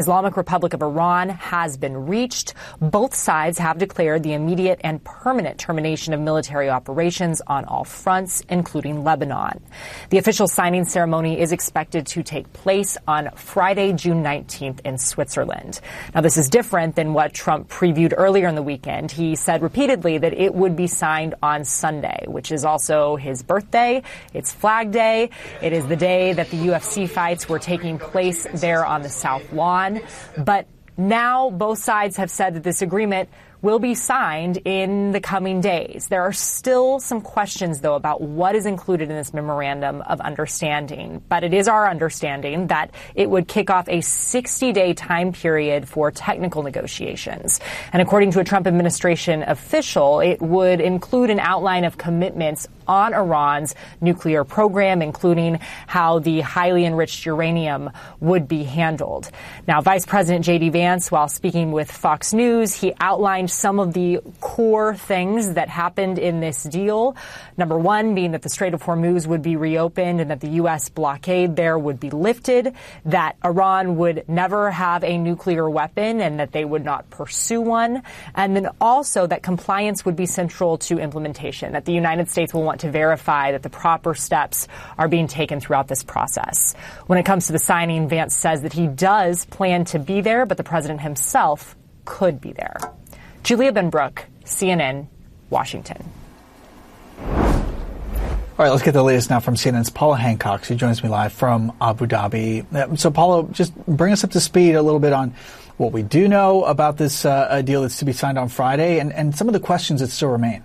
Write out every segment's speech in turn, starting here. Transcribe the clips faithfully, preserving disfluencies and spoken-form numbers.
Islamic Republic of Iran has been reached. Both sides have declared the immediate and permanent termination of military operations on all fronts, including Lebanon. The official signing ceremony is expected to take place on Friday, June nineteenth in Switzerland. Now, this is different than what Trump previewed earlier in the weekend. He said repeatedly that it would be signed on Sunday, which is also his birthday. It's Flag Day. It is the day that the U F C fights were taking place there on the South Lawn. But now both sides have said that this agreement will be signed in the coming days. There are still some questions, though, about what is included in this memorandum of understanding. But it is our understanding that it would kick off a sixty-day time period for technical negotiations. And according to a Trump administration official, it would include an outline of commitments on Iran's nuclear program, including how the highly enriched uranium would be handled. Now, Vice President J D Vance, while speaking with Fox News, he outlined some of the core things that happened in this deal. Number one being that the Strait of Hormuz would be reopened and that the U S blockade there would be lifted, that Iran would never have a nuclear weapon and that they would not pursue one, and then also that compliance would be central to implementation, that the United States will want to verify that the proper steps are being taken throughout this process. When it comes to the signing, Vance says that he does plan to be there, but the president himself could be there. Julia Benbrook, C N N, Washington. All right, let's get the latest now from C N N's Paula Hancock, who joins me live from Abu Dhabi. So, Paula, just bring us up to speed a little bit on what we do know about this uh, deal that's to be signed on Friday and, and some of the questions that still remain.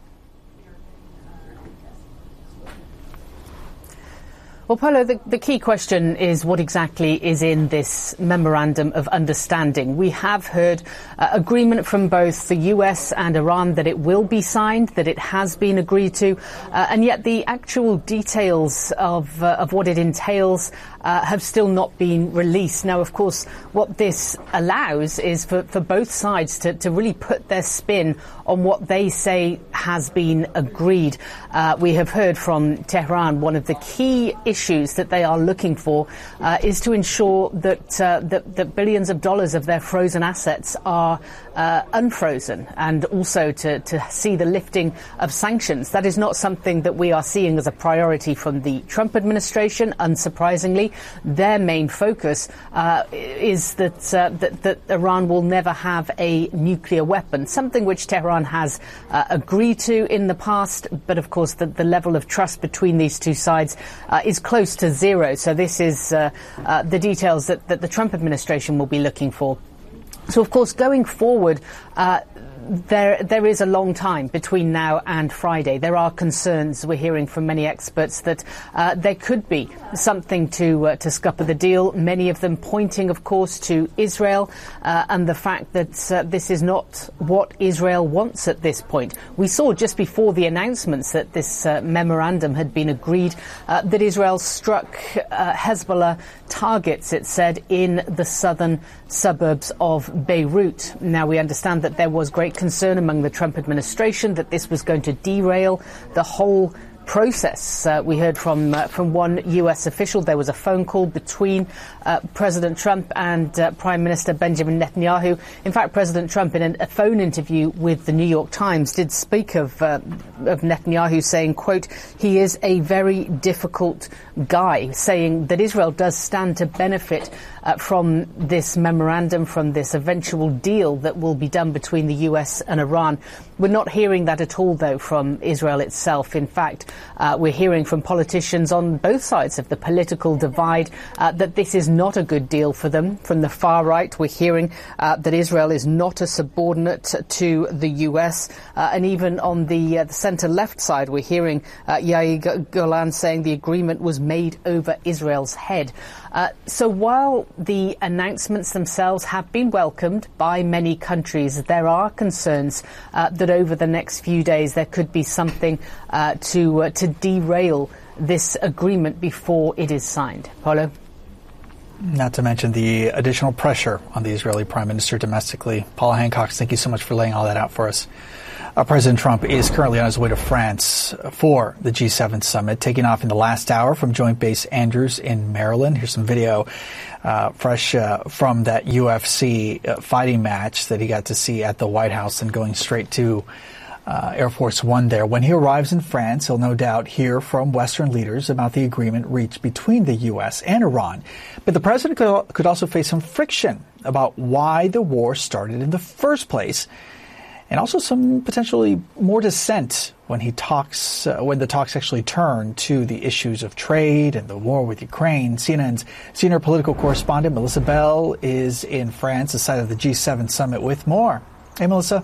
Well, Paulo, the, the key question is what exactly is in this memorandum of understanding. We have heard uh, agreement from both the U S and Iran that it will be signed, that it has been agreed to, uh, and yet the actual details of, uh, of what it entails uh, have still not been released. Now, of course, what this allows is for, for both sides to, to really put their spin on what they say has been agreed. Uh, we have heard from Tehran one of the key issues that they are looking for uh, is to ensure that, uh, that that billions of dollars of their frozen assets are uh, unfrozen, and also to, to see the lifting of sanctions. That is not something that we are seeing as a priority from the Trump administration, unsurprisingly. Their main focus uh, is that, uh, that that Iran will never have a nuclear weapon, something which Tehran has uh, agreed to in the past, but of course the, the level of trust between these two sides uh, is close to zero. So this is uh, uh, the details that, that the Trump administration will be looking for. So, of course, going forward, uh, There, there is a long time between now and Friday. There are concerns. We're hearing from many experts that uh, there could be something to uh, to scupper the deal. Many of them pointing, of course, to Israel uh, and the fact that uh, this is not what Israel wants at this point. We saw just before the announcements that this uh, memorandum had been agreed uh, that Israel struck uh, Hezbollah targets, it said, in the southern suburbs of Beirut. Now, we understand that there was great concern among the Trump administration that this was going to derail the whole process. Uh, we heard from uh, from one U S official. There was a phone call between uh, President Trump and uh, Prime Minister Benjamin Netanyahu. In fact, President Trump, in an, a phone interview with the New York Times, did speak of uh, of Netanyahu saying, quote, he is a very difficult guy, saying that Israel does stand to benefit uh, from this memorandum, from this eventual deal that will be done between the U S and Iran. We're not hearing that at all, though, from Israel itself. In fact, uh, we're hearing from politicians on both sides of the political divide uh, that this is not a good deal for them. From the far right, we're hearing uh, that Israel is not a subordinate to the U S. Uh, and even on the, uh, the centre-left side, we're hearing uh, Yair Golan saying the agreement was made over Israel's head. Uh, so while the announcements themselves have been welcomed by many countries, there are concerns uh, that over the next few days there could be something uh, to uh, to derail this agreement before it is signed. Paulo? Not to mention the additional pressure on the Israeli prime minister domestically. Paula Hancock, thank you so much for laying all that out for us. Uh, President Trump is currently on his way to France for the G seven summit, taking off in the last hour from Joint Base Andrews in Maryland. Here's some video uh, fresh uh, from that U F C uh, fighting match that he got to see at the White House and going straight to uh, Air Force One there. When he arrives in France, he'll no doubt hear from Western leaders about the agreement reached between the U S and Iran. But the president could, could also face some friction about why the war started in the first place, and also some potentially more dissent when he talks, uh, when the talks actually turn to the issues of trade and the war with Ukraine. C N N's senior political correspondent Melissa Bell is in France, the site of the G seven summit, with more. Hey, Melissa.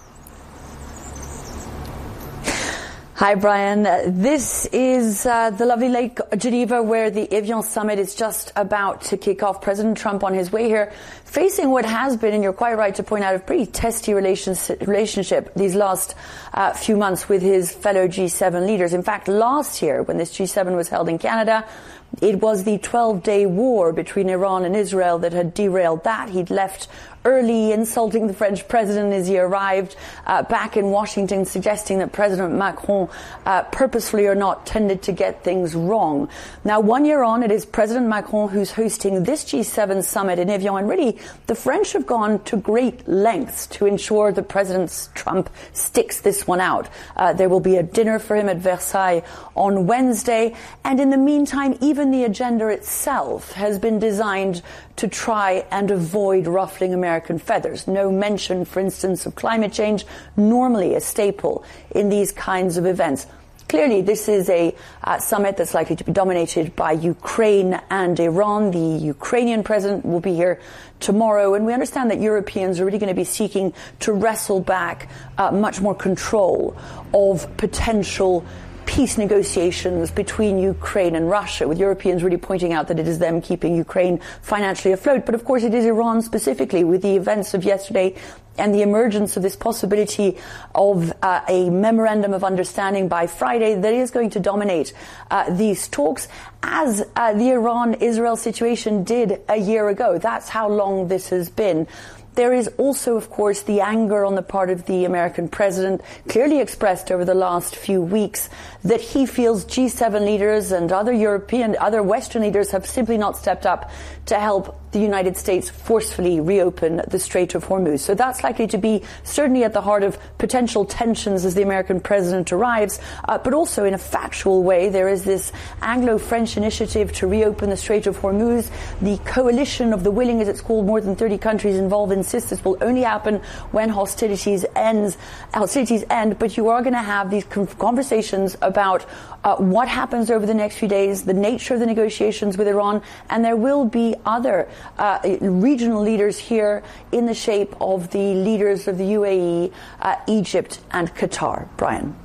Hi, Brian. Uh, this is uh, the lovely Lake Geneva, where the Evian summit is just about to kick off. President Trump on his way here, facing what has been, and you're quite right to point out, a pretty testy relationship, relationship these last uh, few months with his fellow G seven leaders. In fact, last year, when this G seven was held in Canada, it was the twelve-day war between Iran and Israel that had derailed that. He'd left early, insulting the French president as he arrived uh, back in Washington, suggesting that President Macron uh, purposefully or not tended to get things wrong. Now, one year on, it is President Macron who's hosting this G seven summit in Evian, and really the French have gone to great lengths to ensure that President Trump sticks this one out. Uh, there will be a dinner for him at Versailles on Wednesday, and in the meantime, even the agenda itself has been designed to try and avoid ruffling American feathers. No mention, for instance, of climate change, normally a staple in these kinds of events. Clearly, this is a uh, summit that's likely to be dominated by Ukraine and Iran. The Ukrainian president will be here tomorrow, and we understand that Europeans are really going to be seeking to wrestle back uh, much more control of potential peace negotiations between Ukraine and Russia, with Europeans really pointing out that it is them keeping Ukraine financially afloat. But of course it is Iran specifically, with the events of yesterday and the emergence of this possibility of uh, a memorandum of understanding by Friday that is going to dominate uh, these talks, as uh, the Iran-Israel situation did a year ago. That's how long this has been. There is also, of course, the anger on the part of the American president, clearly expressed over the last few weeks, that he feels G seven leaders and other European, other Western leaders have simply not stepped up to help the United States forcefully reopen the Strait of Hormuz. So that's likely to be certainly at the heart of potential tensions as the American president arrives. Uh, but also in a factual way, there is this Anglo-French initiative to reopen the Strait of Hormuz. The coalition of the willing, as it's called, more than thirty countries involved, insist this will only happen when hostilities ends, hostilities end. But you are going to have these conversations about uh, what happens over the next few days, the nature of the negotiations with Iran, and there will be other uh, regional leaders here in the shape of the leaders of the U A E, uh, Egypt, and Qatar. Brian.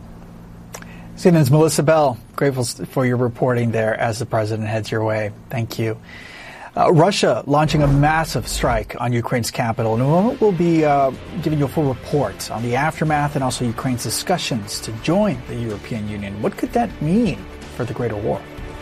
C N N's Melissa Bell, grateful for your reporting there as the president heads your way. Thank you. Uh, Russia launching a massive strike on Ukraine's capital. In a moment, we'll be uh, giving you a full report on the aftermath and also Ukraine's discussions to join the European Union. What could that mean for the greater war?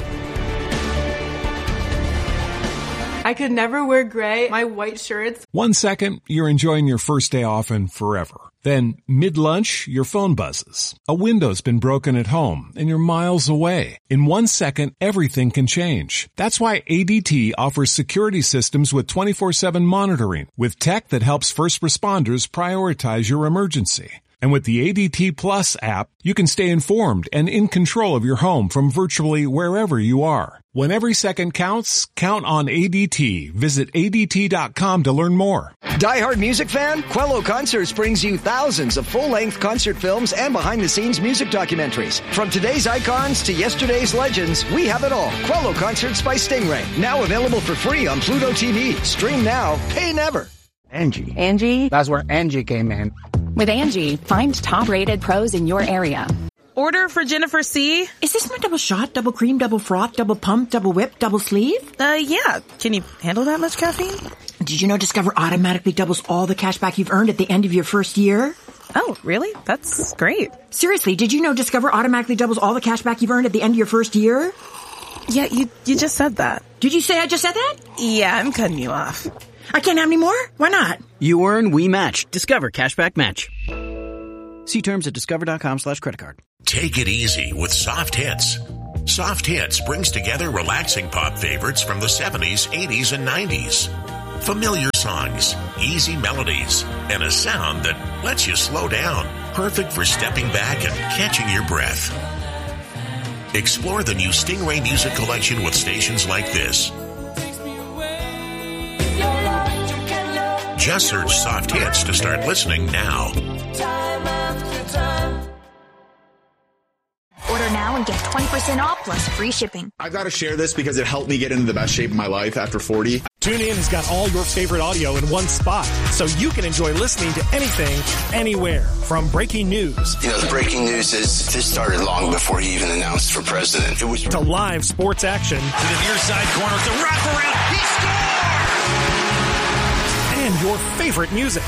I could never wear gray, my white shirts. One second, you're enjoying your first day off and forever. Then, mid-lunch, your phone buzzes. A window's been broken at home, and you're miles away. In one second, everything can change. That's why A D T offers security systems with twenty-four seven monitoring, with tech that helps first responders prioritize your emergency. And with the A D T Plus app, you can stay informed and in control of your home from virtually wherever you are. When every second counts, count on A D T. Visit A D T dot com to learn more. Die-hard music fan? Quello Concerts brings you thousands of full-length concert films and behind-the-scenes music documentaries. From today's icons to yesterday's legends, we have it all. Quello Concerts by Stingray. Now available for free on Pluto T V. Stream now, pay never. Angie. Angie? That's where Angie came in. With Angie, find top-rated pros in your area. Order for Jennifer C. Is this my double shot, double cream, double froth, double pump, double whip, double sleeve? Uh, yeah. Can you handle that much caffeine? Did you know Discover automatically doubles all the cash back you've earned at the end of your first year? Oh, really? That's great. Seriously, did you know Discover automatically doubles all the cash back you've earned at the end of your first year? Yeah, you you just said that. Did you say I just said that? Yeah, I'm cutting you off. I can't have any more? Why not? You earn, we match. Discover Cashback Match. See terms at discover.com slash credit card. Take it easy with Soft Hits. Soft Hits brings together relaxing pop favorites from the seventies, eighties, and nineties. Familiar songs, easy melodies, and a sound that lets you slow down. Perfect for stepping back and catching your breath. Explore the new Stingray Music Collection with stations like this. Just search Soft Hits to start listening now. Order now and get twenty percent off plus free shipping. I've got to share this because it helped me get into the best shape of my life after forty. TuneIn has got all your favorite audio in one spot, so you can enjoy listening to anything, anywhere. From breaking news. You know, the breaking news is this started long before he even announced for president. It was to live sports action. To the near side corner, the wraparound. He scores! And your favorite music.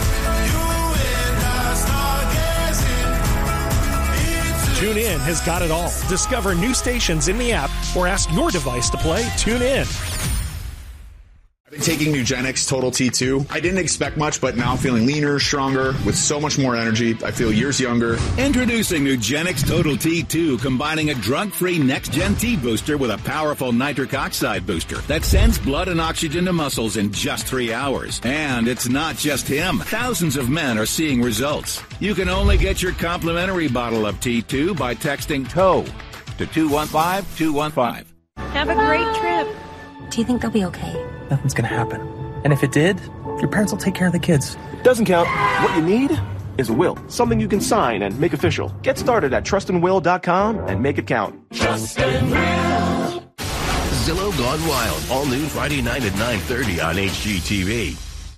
TuneIn has got it all. Discover new stations in the app or ask your device to play TuneIn. I've been taking Nugenix Total T two. I didn't expect much, but now I'm feeling leaner, stronger, with so much more energy. I feel years younger. Introducing Nugenix Total T two, combining a drug-free next-gen T booster with a powerful nitric oxide booster that sends blood and oxygen to muscles in just three hours. And it's not just him. Thousands of men are seeing results. You can only get your complimentary bottle of T two by texting T O to two one five two one five. Have a great trip. Do you think they'll be okay? Nothing's gonna happen. And if it did, your parents will take care of the kids. Doesn't count. What you need is a will. Something you can sign and make official. Get started at trust and will dot com and make it count. Trust and Will. Zillow Gone Wild. All new Friday night at nine thirty on H G T V.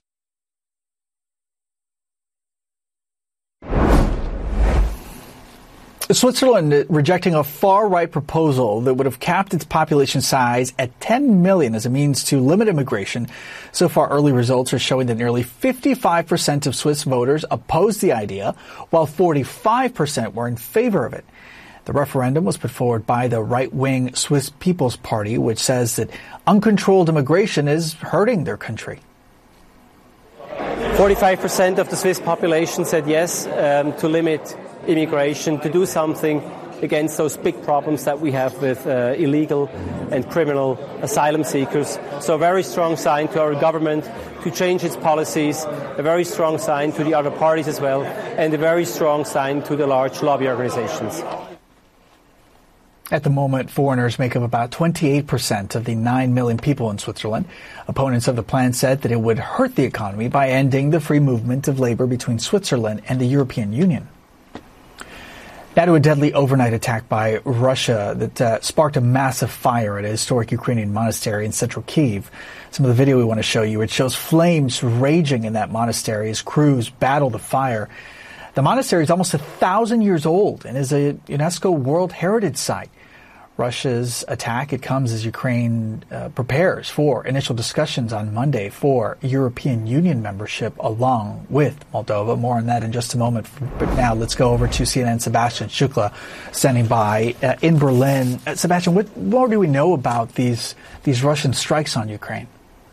Switzerland rejecting a far-right proposal that would have capped its population size at ten million as a means to limit immigration. So far, early results are showing that nearly fifty-five percent of Swiss voters opposed the idea, while forty-five percent were in favor of it. The referendum was put forward by the right-wing Swiss People's Party, which says that uncontrolled immigration is hurting their country. forty-five percent of the Swiss population said yes um, to limit immigration, to do something against those big problems that we have with uh, illegal and criminal asylum seekers. So a very strong sign to our government to change its policies, a very strong sign to the other parties as well, and a very strong sign to the large lobby organizations. At the moment, foreigners make up about twenty-eight percent of the nine million people in Switzerland. Opponents of the plan said that it would hurt the economy by ending the free movement of labor between Switzerland and the European Union. Now to a deadly overnight attack by Russia that uh, sparked a massive fire at a historic Ukrainian monastery in central Kyiv. Some of the video we want to show you, it shows flames raging in that monastery as crews battle the fire. The monastery is almost a thousand years old and is a UNESCO World Heritage Site. Russia's attack, it comes as Ukraine uh, prepares for initial discussions on Monday for European Union membership along with Moldova. More on that in just a moment. But now let's go over to C N N's Sebastian Shukla standing by uh, in Berlin. Uh, Sebastian, what more do we know about these these Russian strikes on Ukraine?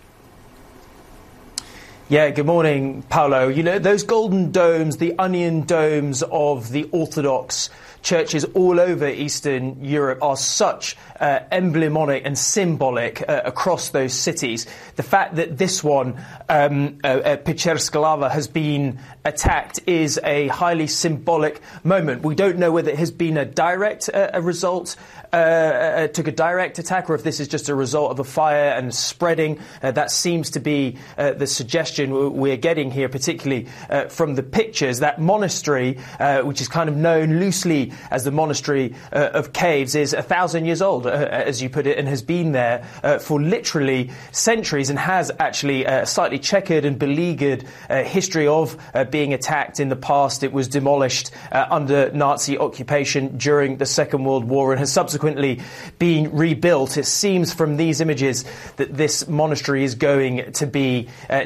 Yeah, good morning, Paolo. You know, those golden domes, the onion domes of the Orthodox churches all over Eastern Europe are such uh, emblematic and symbolic uh, across those cities. The fact that this one, um, uh, uh, Pecherska Lava, has been attacked is a highly symbolic moment. We don't know whether it has been a direct uh, a result, uh, uh, took a direct attack, or if this is just a result of a fire and spreading. Uh, that seems to be uh, the suggestion we're getting here, particularly uh, from the pictures. That monastery, uh, which is kind of known loosely as the Monastery uh, of Caves, is a thousand years old, uh, as you put it, and has been there uh, for literally centuries, and has actually a slightly checkered and beleaguered uh, history of uh, being attacked in the past. It was demolished uh, under Nazi occupation during the Second World War and has subsequently been rebuilt. It seems from these images that this monastery is going to be uh, need to be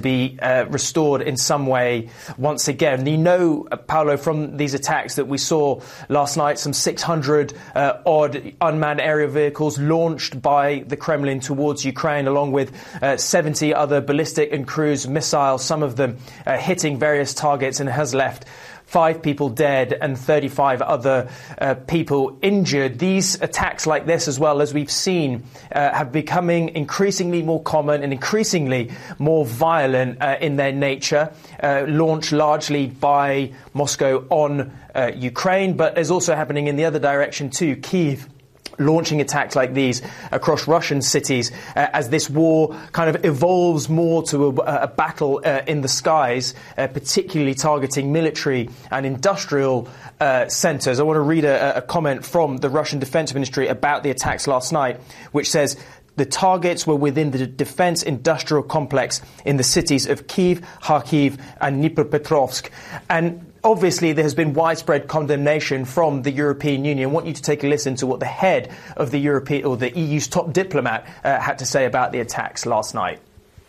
be uh, restored in some way once again. You know, uh, Paolo, from these attacks that we saw last night, some six hundred uh, odd unmanned aerial vehicles launched by the Kremlin towards Ukraine, along with uh, seventy other ballistic and cruise missiles, some of them uh, hitting various targets, and has left five people dead and thirty-five other uh, people injured. These attacks like this, as well as we've seen, uh, have becoming increasingly more common and increasingly more violent uh, in their nature, uh, launched largely by Moscow on uh, Ukraine, but is also happening in the other direction too. Kyiv launching attacks like these across Russian cities uh, as this war kind of evolves more to a, a battle uh, in the skies, uh, particularly targeting military and industrial uh, centres. I want to read a, a comment from the Russian Defence Ministry about the attacks last night, which says the targets were within the defence industrial complex in the cities of Kyiv, Kharkiv and Dnipropetrovsk. And obviously, there has been widespread condemnation from the European Union. I want you to take a listen to what the head of the European or the E U's top diplomat uh, had to say about the attacks last night.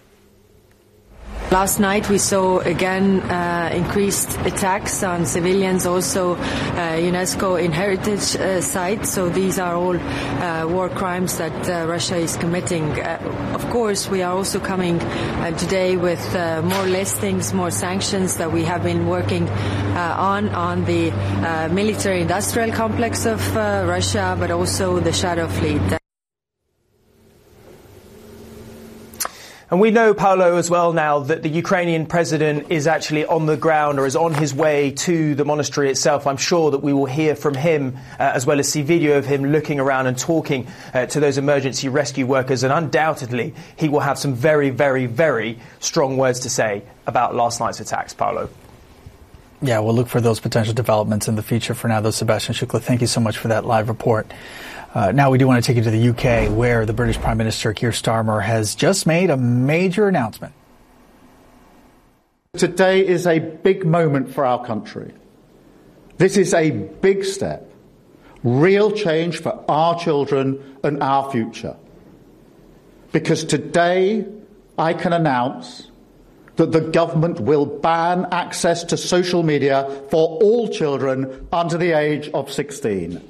Last night we saw again uh, increased attacks on civilians, also uh, UNESCO in heritage uh, sites. So these are all uh, war crimes that uh, Russia is committing. Uh, of course, we are also coming uh, today with uh, more listings, more sanctions that we have been working uh, on on the uh, military-industrial complex of uh, Russia, but also the Shadow Fleet. And we know, Paolo, as well now that the Ukrainian president is actually on the ground or is on his way to the monastery itself. I'm sure that we will hear from him uh, as well as see video of him looking around and talking uh, to those emergency rescue workers. And undoubtedly, he will have some very, very, very strong words to say about last night's attacks, Paolo. Yeah, we'll look for those potential developments in the future. For now, though, Sebastian Shukla, thank you so much for that live report. Uh, now we do want to take you to the U K, where the British Prime Minister Keir Starmer has just made a major announcement. Today is a big moment for our country. This is a big step, real change for our children and our future. Because today I can announce that the government will ban access to social media for all children under the age of sixteen.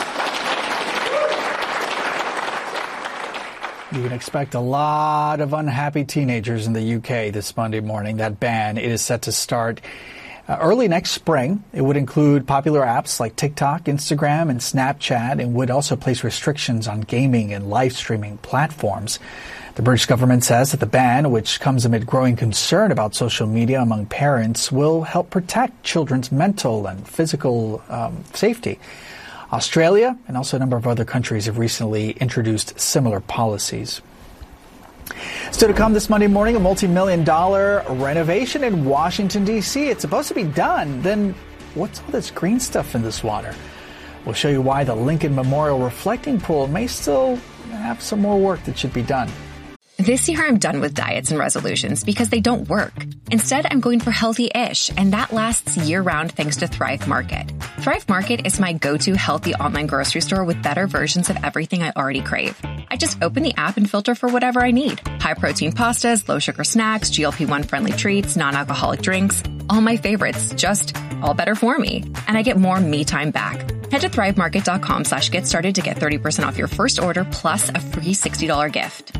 You can expect a lot of unhappy teenagers in the U K this Monday morning. That ban, it is set to start uh, early next spring. It would include popular apps like TikTok, Instagram, and Snapchat, and would also place restrictions on gaming and live streaming platforms. The British government says that the ban, which comes amid growing concern about social media among parents, will help protect children's mental and physical um, safety. Australia and also a number of other countries have recently introduced similar policies. Still to come this Monday morning, a multi-million dollar renovation in Washington, D C It's supposed to be done. Then what's all this green stuff in this water? We'll show you why the Lincoln Memorial Reflecting Pool may still have some more work that should be done. This year, I'm done with diets and resolutions because they don't work. Instead, I'm going for healthy-ish, and that lasts year-round thanks to Thrive Market. Thrive Market is my go-to healthy online grocery store with better versions of everything I already crave. I just open the app and filter for whatever I need. High-protein pastas, low-sugar snacks, G L P one friendly treats, non-alcoholic drinks. All my favorites, just all better for me. And I get more me time back. Head to thrivemarket.com slash get started to get thirty percent off your first order plus a free sixty dollars gift.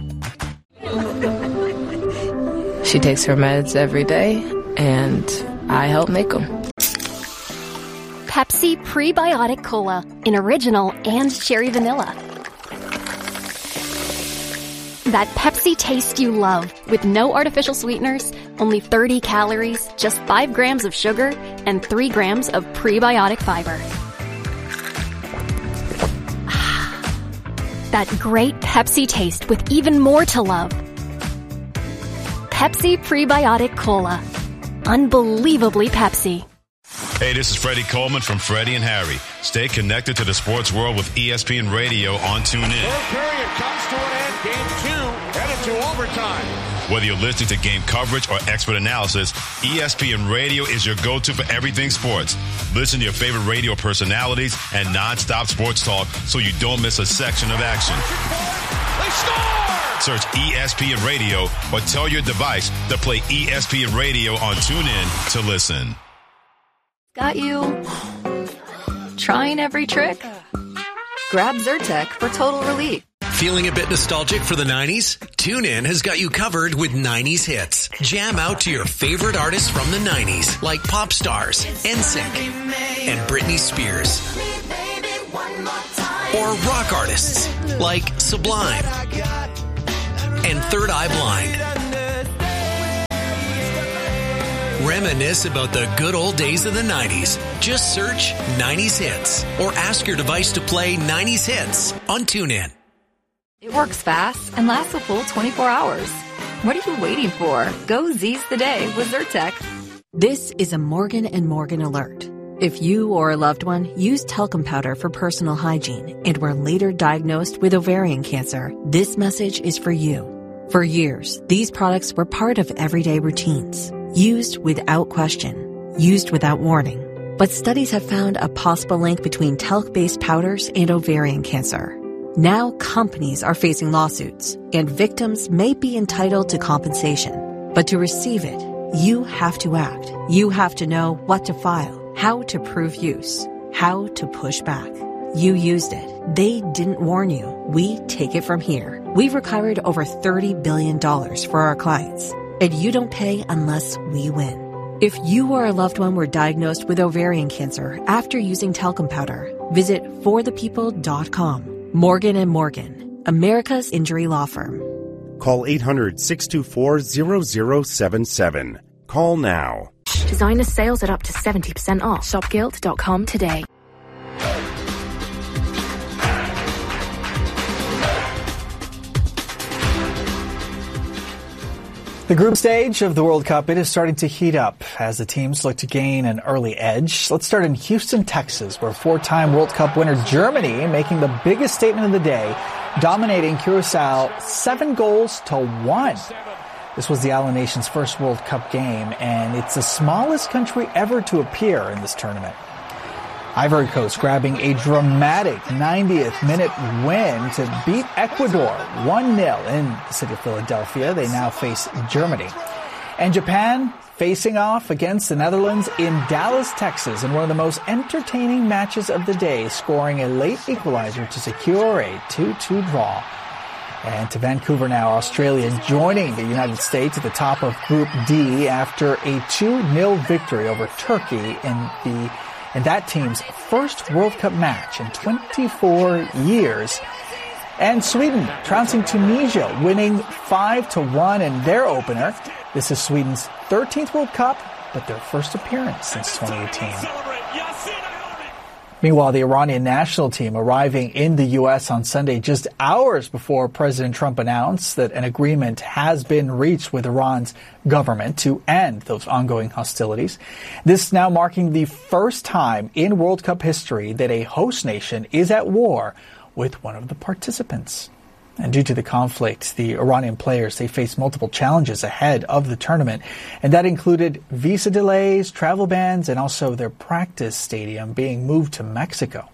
She takes her meds every day, and I help make them. Pepsi Prebiotic Cola in original and cherry vanilla. That Pepsi taste you love with no artificial sweeteners, only thirty calories, just five grams of sugar, and three grams of prebiotic fiber. That great Pepsi taste with even more to love. Pepsi Prebiotic Cola. Unbelievably Pepsi. Hey, this is Freddie Coleman from Freddie and Harry. Stay connected to the sports world with E S P N Radio on TuneIn. Third period comes to an end. Game two headed to overtime. Whether you're listening to game coverage or expert analysis, E S P N Radio is your go-to for everything sports. Listen to your favorite radio personalities and non-stop sports talk so you don't miss a section of action. They score! Search E S P N Radio or tell your device to play E S P N Radio on TuneIn to listen. Got you trying every trick? Grab Zyrtec for total relief. Feeling a bit nostalgic for the nineties? TuneIn has got you covered with nineties hits. Jam out to your favorite artists from the nineties, like pop stars, N Sync, and Britney Spears. Or rock artists, like Sublime and Third Eye Blind. Reminisce about the good old days of the nineties. Just search nineties hits or ask your device to play nineties hits on TuneIn. It works fast and lasts a full twenty-four hours. What are you waiting for? Go Z's the day with Zyrtec. This is a Morgan and Morgan alert. If you or a loved one used talcum powder for personal hygiene and were later diagnosed with ovarian cancer, this message is for you. For years, these products were part of everyday routines, used without question, used without warning. But studies have found a possible link between talc-based powders and ovarian cancer. Now companies are facing lawsuits, and victims may be entitled to compensation. But to receive it, you have to act. You have to know what to file, how to prove use, how to push back. You used it. They didn't warn you. We take it from here. We've recovered over thirty billion dollars for our clients, and you don't pay unless we win. If you or a loved one were diagnosed with ovarian cancer after using talcum powder, visit for the people dot com. Morgan and Morgan, America's injury law firm. Call eight hundred, six two four, zero zero seven seven. Call now. Designer sales at up to seventy percent off. shop gilt dot com today. The group stage of the World Cup, it is starting to heat up as the teams look to gain an early edge. Let's start in Houston, Texas, where four-time World Cup winner Germany making the biggest statement of the day, dominating Curacao seven goals to one. This was the Island Nation's first World Cup game, and it's the smallest country ever to appear in this tournament. Ivory Coast grabbing a dramatic ninetieth minute win to beat Ecuador one nil in the city of Philadelphia. They now face Germany. And Japan facing off against the Netherlands in Dallas, Texas, in one of the most entertaining matches of the day, scoring a late equalizer to secure a two two draw. And to Vancouver now, Australia joining the United States at the top of Group D after a two nil victory over Turkey in the in that team's first World Cup match in twenty-four years. And Sweden trouncing Tunisia, winning five to one in their opener. This is Sweden's thirteenth World Cup, but their first appearance since twenty eighteen. Meanwhile, the Iranian national team arriving in the U S on Sunday just hours before President Trump announced that an agreement has been reached with Iran's government to end those ongoing hostilities. This now marking the first time in World Cup history that a host nation is at war with one of the participants. And due to the conflict, the Iranian players, they face multiple challenges ahead of the tournament. And that included visa delays, travel bans, and also their practice stadium being moved to Mexico.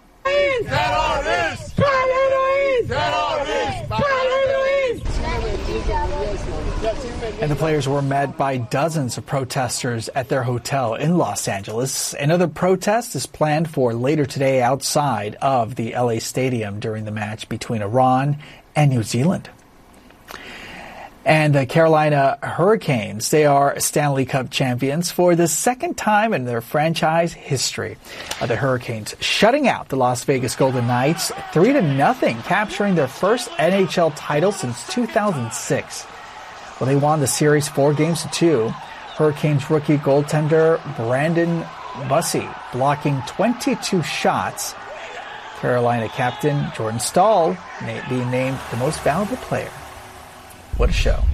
And the players were met by dozens of protesters at their hotel in Los Angeles. Another protest is planned for later today outside of the L A Stadium during the match between Iran and New Zealand. And the Carolina Hurricanes, they are Stanley Cup champions for the second time in their franchise history. Uh, the Hurricanes shutting out the Las Vegas Golden Knights three to nothing, capturing their first N H L title since two thousand six. Well, they won the series four games to two. Hurricanes rookie goaltender Brandon Bussi blocking twenty-two shots. Carolina captain Jordan Staal being named the most valuable player. What a show.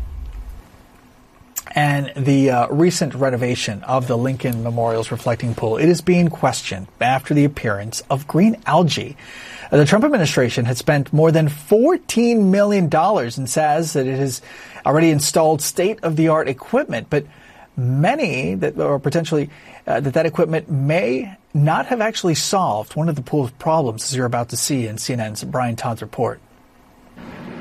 And the uh, recent renovation of the Lincoln Memorial's reflecting pool, it is being questioned after the appearance of green algae. Uh, the Trump administration had spent more than fourteen million dollars and says that it has already installed state-of-the-art equipment, but many that are potentially uh, that that equipment may not have actually solved one of the pool's problems, as you're about to see in C N N's Brian Todd's report.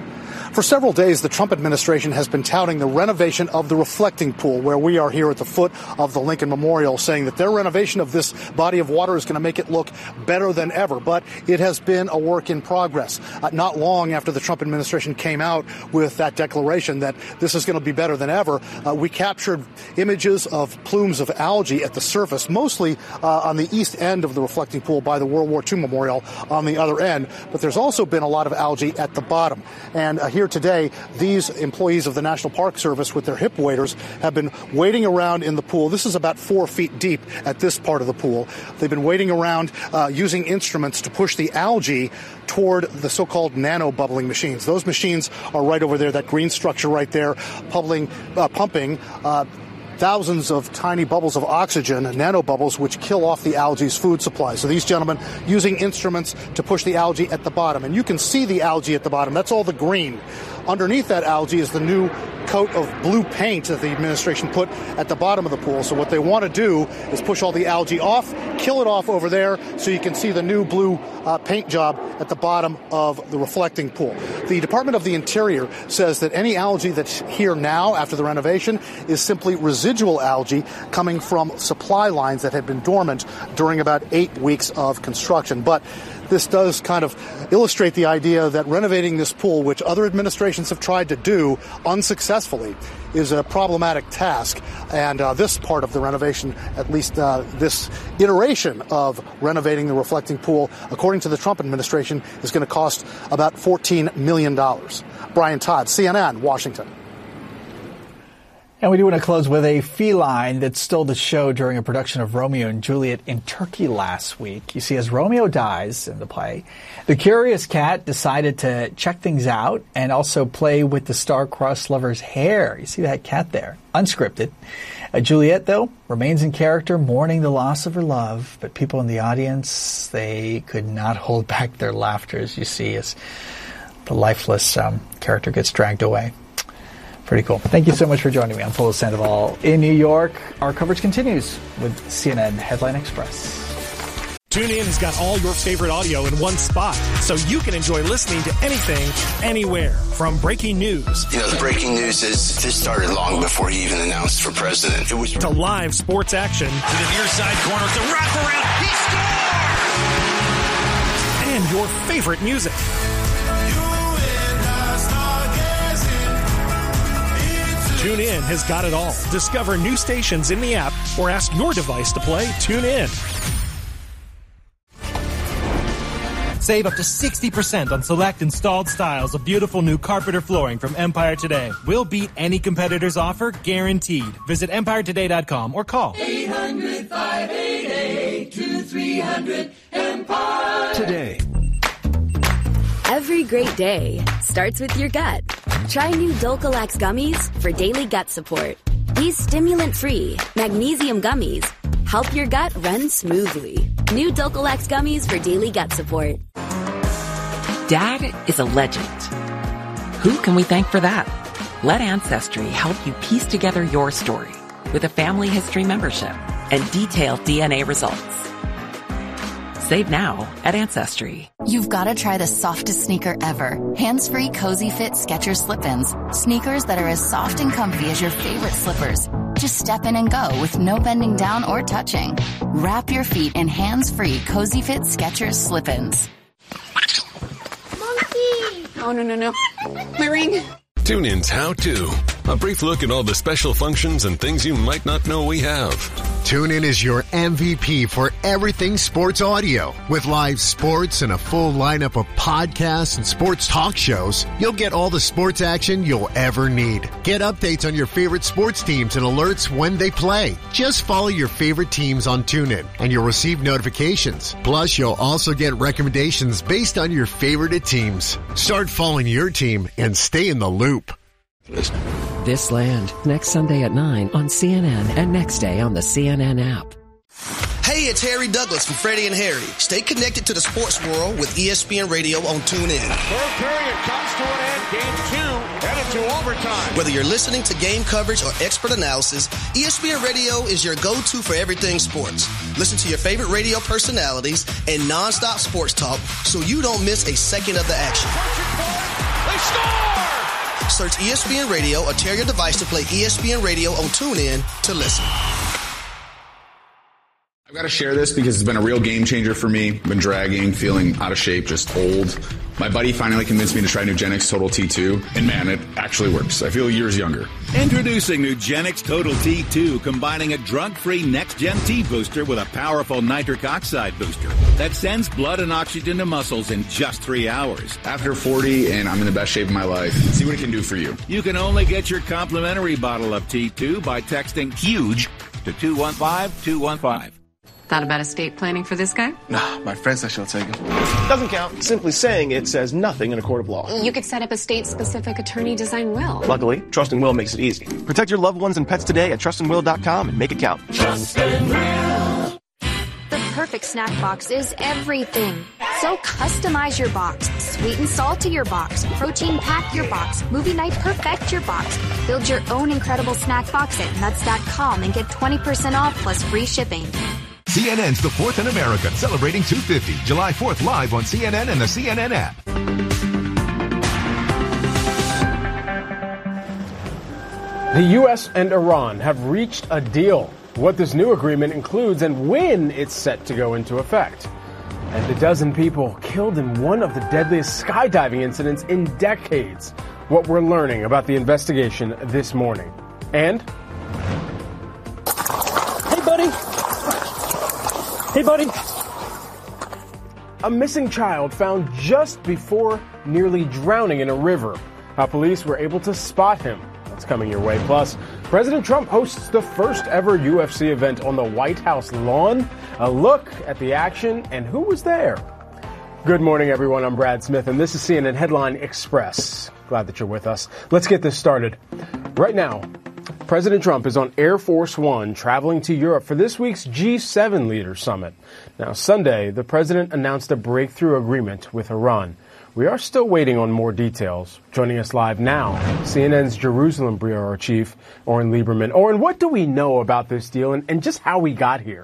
For several days, the Trump administration has been touting the renovation of the reflecting pool, where we are here at the foot of the Lincoln Memorial, saying that their renovation of this body of water is going to make it look better than ever. But it has been a work in progress. Uh, not long after the Trump administration came out with that declaration that this is going to be better than ever, uh, we captured images of plumes of algae at the surface, mostly uh, on the east end of the reflecting pool by the World War Two Memorial on the other end. But there's also been a lot of algae at the bottom. And uh, here today, these employees of the National Park Service with their hip waders have been wading around in the pool. This is about four feet deep at this part of the pool. They've been wading around uh, using instruments to push the algae toward the so-called nano bubbling machines. Those machines are right over there, that green structure right there, bubbling, uh, pumping uh, thousands of tiny bubbles of oxygen, nanobubbles, which kill off the algae's food supply. So these gentlemen using instruments to push the algae at the bottom. And you can see the algae at the bottom. That's all the green. Underneath that algae is the new coat of blue paint that the administration put at the bottom of the pool. So what they want to do is push all the algae off, kill it off over there, so you can see the new blue uh, paint job at the bottom of the reflecting pool. The Department of the Interior says that any algae that's here now after the renovation is simply residual algae coming from supply lines that had been dormant during about eight weeks of construction. But this does kind of illustrate the idea that renovating this pool, which other administrations have tried to do unsuccessfully, is a problematic task. And uh, this part of the renovation, at least uh, this iteration of renovating the reflecting pool, according to the Trump administration, is going to cost about fourteen million dollars. Brian Todd, C N N, Washington. And we do want to close with a feline that stole the show during a production of Romeo and Juliet in Turkey last week. You see, as Romeo dies in the play, the curious cat decided to check things out and also play with the star-crossed lover's hair. You see that cat there, unscripted. Uh, Juliet, though, remains in character, mourning the loss of her love. But people in the audience, they could not hold back their laughter, as you see, as the lifeless um, character gets dragged away. Pretty cool. Thank you so much for joining me. I'm Polo Sandoval in New York. Our coverage continues with C N N Headline Express. TuneIn has got all your favorite audio in one spot, so you can enjoy listening to anything, anywhere. From breaking news. You know, the breaking news is this started long before he even announced for president. It was to live sports action. To the near side corner, the wraparound. He scores! And your favorite music. TuneIn has got it all. Discover new stations in the app or ask your device to play TuneIn. Save up to sixty percent on select installed styles of beautiful new carpet or flooring from Empire Today. We'll beat any competitor's offer, guaranteed. Visit empire today dot com or call eight hundred, five eight eight, two three hundred, Empire. Today. Every great day starts with your gut. Try new Dulcolax gummies for daily gut support. These stimulant-free magnesium gummies help your gut run smoothly. New Dulcolax gummies for daily gut support. Dad is a legend. Who can we thank for that? Let Ancestry help you piece together your story with a family history membership and detailed D N A results. Save now at Ancestry. You've got to try the softest sneaker ever. Hands-free Cozy Fit Skechers Slip-ins. Sneakers that are as soft and comfy as your favorite slippers. Just step in and go with no bending down or touching. Wrap your feet in hands-free Cozy Fit Skechers Slip-ins. Monkey! Oh, no, no, no. My ring. TuneIn's How To. A brief look at all the special functions and things you might not know we have. TuneIn is your M V P for everything sports audio. With live sports and a full lineup of podcasts and sports talk shows, you'll get all the sports action you'll ever need. Get updates on your favorite sports teams and alerts when they play. Just follow your favorite teams on TuneIn and you'll receive notifications. Plus, you'll also get recommendations based on your favorite teams. Start following your team and stay in the loop. This Land, next Sunday at nine on C N N and next day on the C N N app. Hey, it's Harry Douglas from Freddie and Harry. Stay connected to the sports world with E S P N Radio on TuneIn. Third period comes to an end. Game two headed to overtime. Whether you're listening to game coverage or expert analysis, E S P N Radio is your go-to for everything sports. Listen to your favorite radio personalities and nonstop sports talk so you don't miss a second of the action. They score! Search E S P N Radio or tear your device to play E S P N Radio on TuneIn to listen. I've got to share this because it's been a real game changer for me. Been dragging, feeling out of shape, just old. My buddy finally convinced me to try Nugenix Total T two, and man, it actually works. I feel years younger. Introducing Nugenix Total T two, combining a drug-free next-gen T booster with a powerful nitric oxide booster that sends blood and oxygen to muscles in just three hours. After forty, and I'm in the best shape of my life. See what it can do for you. You can only get your complimentary bottle of T two by texting HUGE to two one five two one five. Thought about estate planning for this guy? Nah, my friend said she'll take him. Doesn't count. Simply saying it says nothing in a court of law. You could set up a state-specific attorney design will. Luckily, Trust and Will makes it easy. Protect your loved ones and pets today at trust and will dot com and make it count. Trust and Will. The perfect snack box is everything. So customize your box. Sweet and salty your box. Protein pack your box. Movie night perfect your box. Build your own incredible snack box at nuts dot com and get twenty percent off plus free shipping. C N N's The Fourth in America, celebrating two fifty, July fourth, live on C N N and the C N N app. The U S and Iran have reached a deal. What this new agreement includes and when it's set to go into effect. And a dozen people killed in one of the deadliest skydiving incidents in decades. What we're learning about the investigation this morning. And... Hey, buddy! Hey, buddy. A missing child found just before nearly drowning in a river. How police were able to spot him. That's coming your way. Plus, President Trump hosts the first ever U F C event on the White House lawn. A look at the action and who was there. Good morning, everyone. I'm Brad Smith, and this is C N N Headline Express. Glad that you're with us. Let's get this started. Right now, President Trump is on Air Force One traveling to Europe for this week's G seven Leaders Summit. Now, Sunday, the president announced a breakthrough agreement with Iran. We are still waiting on more details. Joining us live now, C N N's Jerusalem bureau chief, Oren Lieberman. Oren, what do we know about this deal and, and just how we got here?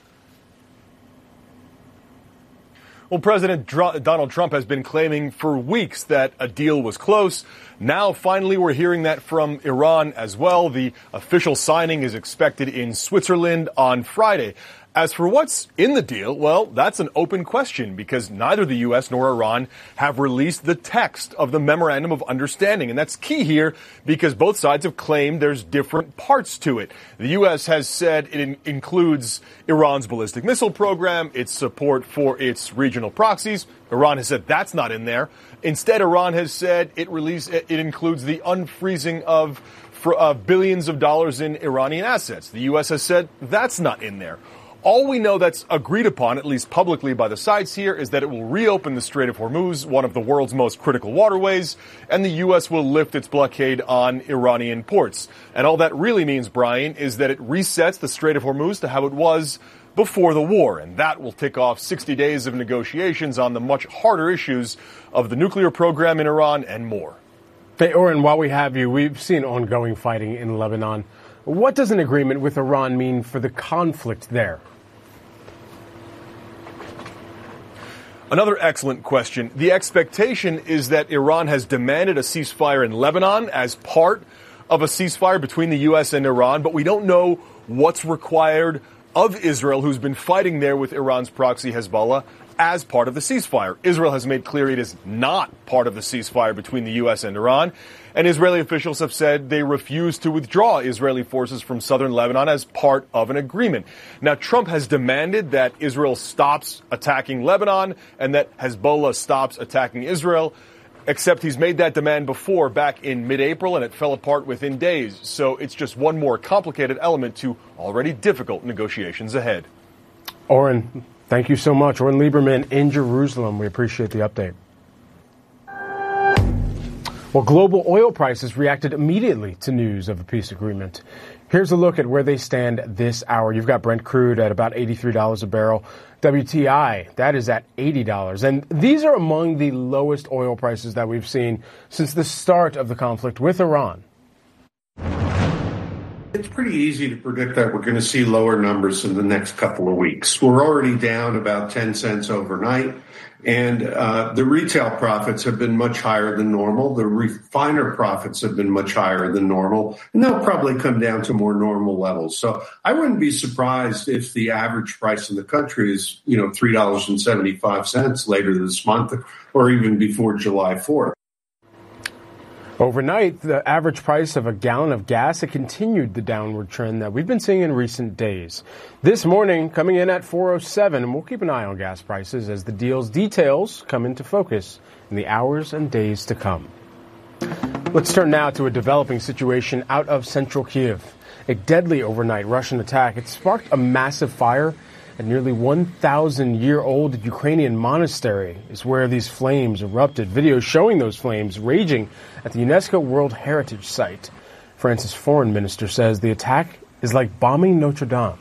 Well, President Dr- Donald Trump has been claiming for weeks that a deal was close. Now, finally, we're hearing that from Iran as well. The official signing is expected in Switzerland on Friday. As for what's in the deal, well, that's an open question because neither the U S nor Iran have released the text of the Memorandum of Understanding. And that's key here because both sides have claimed there's different parts to it. The U S has said it in- includes Iran's ballistic missile program, its support for its regional proxies. Iran has said that's not in there. Instead, Iran has said it release, it includes the unfreezing of for, uh, billions of dollars in Iranian assets. The U S has said that's not in there. All we know that's agreed upon, at least publicly by the sides here, is that it will reopen the Strait of Hormuz, one of the world's most critical waterways, and the U S will lift its blockade on Iranian ports. And all that really means, Brian, is that it resets the Strait of Hormuz to how it was before the war, and that will tick off sixty days of negotiations on the much harder issues of the nuclear program in Iran and more. Hey, Oren, while we have you, we've seen ongoing fighting in Lebanon. What does an agreement with Iran mean for the conflict there? Another excellent question. The expectation is that Iran has demanded a ceasefire in Lebanon as part of a ceasefire between the U S and Iran, but we don't know what's required of Israel, who's been fighting there with Iran's proxy Hezbollah, as part of the ceasefire. Israel has made clear it is not part of the ceasefire between the U S and Iran, and Israeli officials have said they refuse to withdraw Israeli forces from southern Lebanon as part of an agreement. Now, Trump has demanded that Israel stops attacking Lebanon and that Hezbollah stops attacking Israel, except he's made that demand before back in mid-April, and it fell apart within days. So it's just one more complicated element to already difficult negotiations ahead. Oren, thank you so much. Oren Lieberman in Jerusalem. We appreciate the update. Well, global oil prices reacted immediately to news of a peace agreement. Here's a look at where they stand this hour. You've got Brent crude at about eighty-three dollars a barrel. W T I, that is at eighty dollars. And these are among the lowest oil prices that we've seen since the start of the conflict with Iran. It's pretty easy to predict that we're going to see lower numbers in the next couple of weeks. We're already down about ten cents overnight, and uh, the retail profits have been much higher than normal. The refiner profits have been much higher than normal, and they'll probably come down to more normal levels. So I wouldn't be surprised if the average price in the country is, you know, three dollars and seventy-five cents later this month or even before July fourth. Overnight, the average price of a gallon of gas had continued the downward trend that we've been seeing in recent days. This morning, coming in at four oh seven, and we'll keep an eye on gas prices as the deal's details come into focus in the hours and days to come. Let's turn now to a developing situation out of central Kiev. A deadly overnight Russian attack. It sparked a massive fire at nearly one thousand year old Ukrainian monastery is where these flames erupted. Videos showing those flames raging at the UNESCO World Heritage Site. France's foreign minister says the attack is like bombing Notre Dame.